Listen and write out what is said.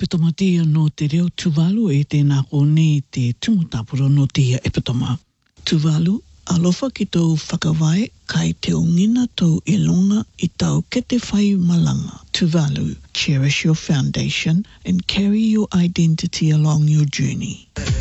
epitomatia no te reo tuvalu e tēnā kone te tumutapuro no te ia epitoma. Tuvalu, alofa ki tau whakawai kai te ongina tau e longa I tau kete whai malanga. Tuvalu, cherish your foundation and carry your identity along your journey.